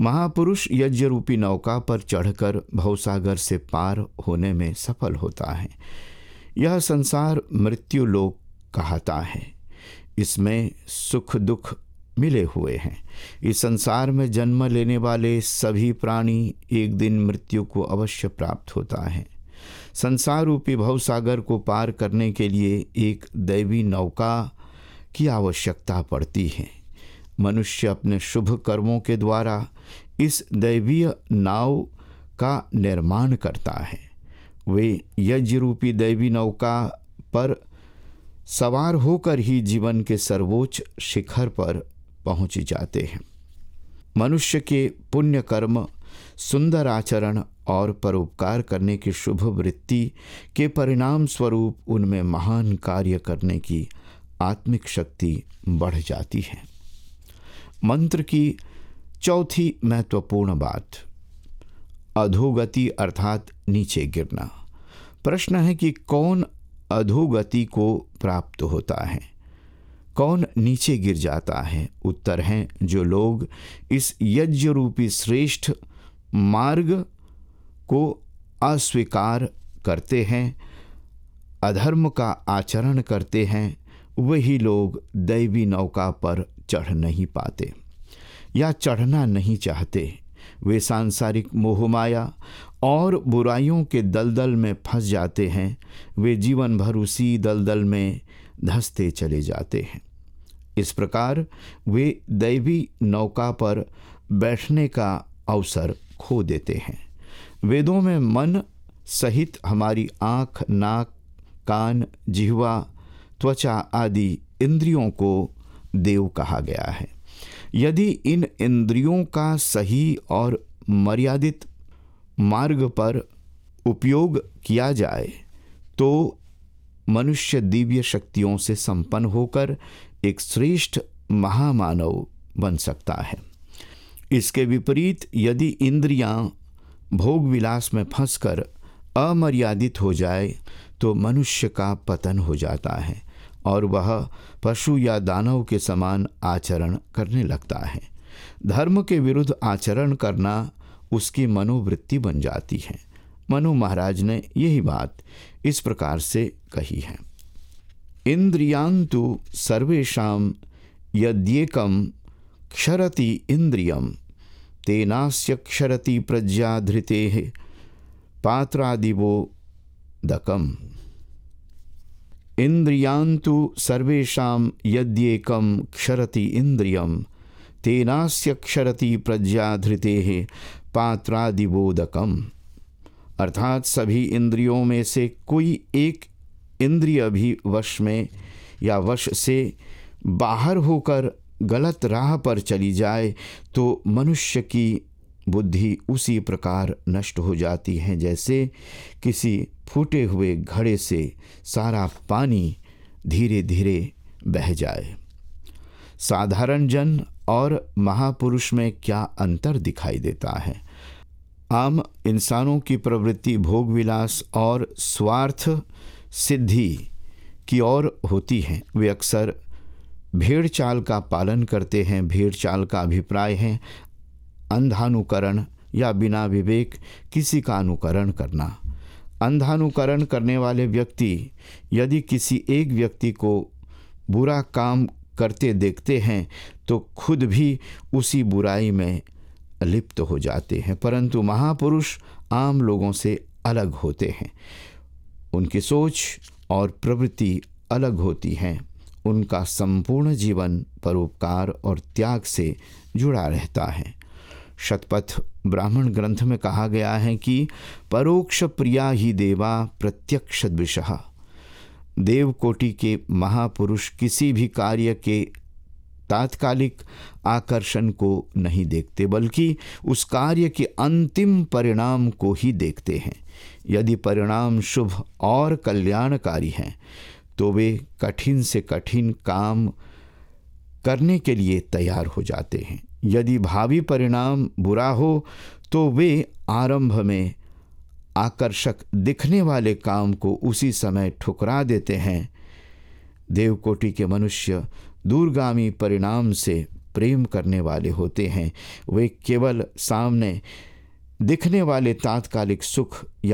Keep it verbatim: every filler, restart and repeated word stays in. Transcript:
महापुरुष यज्ञ रूपी नौका पर चढ़कर भवसागर से पार होने में सफल होता है। यह संसार मृत्यु लोक कहता है। इसमें सुख दुख मिले हुए हैं। इस संसार में जन्म लेने वाले सभी प्राणी एक दिन मृत्यु को अवश्य प्राप्त होता है। संसार रूपी भवसागर को पार करने के लिए एक दैवी नौका की आवश्यकता पड़ती है। मनुष्य अपने शुभ कर्मों के द्वारा इस दैवीय नाव का निर्माण करता है। वे यज्ञ रूपी दैवी नौका पर सवार होकर ही जीवन के सर्वोच्च शिखर पर पहुंच जाते हैं। मनुष्य के पुण्य कर्म, सुंदर आचरण और परोपकार करने की शुभ वृत्ति के परिणाम स्वरूप उनमें महान कार्य करने की आत्मिक शक्ति बढ़ जाती है। मंत्र की चौथी महत्वपूर्ण बात, अधोगति अर्थात नीचे गिरना। प्रश्न है कि कौन अधोगति को प्राप्त होता है, कौन नीचे गिर जाता है? उत्तर है, जो लोग इस यज्ञ रूपी श्रेष्ठ मार्ग को अस्वीकार करते हैं, अधर्म का आचरण करते हैं, वही लोग दैवी नौका पर चढ़ नहीं पाते या चढ़ना नहीं चाहते। वे सांसारिक मोहमाया और बुराइयों के दलदल में फंस जाते हैं। वे जीवन भर उसी दलदल में धंसते चले जाते हैं। इस प्रकार वे दैवी नौका पर बैठने का अवसर खो देते हैं। वेदों में मन सहित हमारी आँख, नाक, कान, जिह्वा, त्वचा आदि इंद्रियों को देव कहा गया है। यदि इन इंद्रियों का सही और मर्यादित मार्ग पर उपयोग किया जाए तो मनुष्य दिव्य शक्तियों से संपन्न होकर एक श्रेष्ठ महामानव बन सकता है। इसके विपरीत यदि इंद्रियां भोग विलास में फंसकर अमर्यादित हो जाए तो मनुष्य का पतन हो जाता है और वह पशु या दानव के समान आचरण करने लगता है। धर्म के विरुद्ध आचरण करना उसकी मनोवृत्ति बन जाती है। मनु महाराज ने यही बात इस प्रकार से कही है, इंद्रियांतु सर्वेषां यद्येकं क्षरति इंद्रियं तेनास्य क्षरति प्रज्ञा धृतेः पात्रादिवो दकम्। इंद्रियांतु सर्वेषां यद्येकं क्षरति इंद्रियं तेनास्य क्षरति प्रज्ञा धृतेः पात्रादिबोधकम्। अर्थात सभी इंद्रियों में से कोई एक इंद्रिय भी वश में या वश से बाहर होकर गलत राह पर चली जाए तो मनुष्य की बुद्धि उसी प्रकार नष्ट हो जाती है जैसे किसी फूटे हुए घड़े से सारा पानी धीरे धीरे बह जाए। साधारण जन और महापुरुष में क्या अंतर दिखाई देता है? आम इंसानों की प्रवृत्ति भोग विलास और स्वार्थ सिद्धि की ओर होती है। वे अक्सर भेड़ चाल का पालन करते हैं। भेड़ चाल का अभिप्राय है अंधानुकरण या बिना विवेक किसी का अनुकरण करना। अंधानुकरण करने वाले व्यक्ति यदि किसी एक व्यक्ति को बुरा काम करते देखते हैं तो खुद भी उसी बुराई में लिप्त हो जाते हैं। परंतु महापुरुष आम लोगों से अलग होते हैं। उनकी सोच और प्रवृत्ति अलग होती हैं। उनका संपूर्ण जीवन परोपकार और त्याग से जुड़ा रहता है। शतपथ ब्राह्मण ग्रंथ में कहा गया है कि परोक्ष प्रिया ही देवा प्रत्यक्ष द्विषः। देवकोटि के महापुरुष किसी भी कार्य के तात्कालिक आकर्षण को नहीं देखते बल्कि उस कार्य के अंतिम परिणाम को ही देखते हैं। यदि परिणाम शुभ और कल्याणकारी हैं तो वे कठिन से कठिन काम करने के लिए तैयार हो जाते हैं। यदि भावी परिणाम बुरा हो तो वे आरंभ में आकर्षक दिखने वाले काम को उसी समय ठुकरा देते हैं। देवकोटि के मनुष्य दूरगामी परिणाम से प्रेम करने वाले होते हैं। वे केवल सामने दिखने वाले तात्कालिक सुख या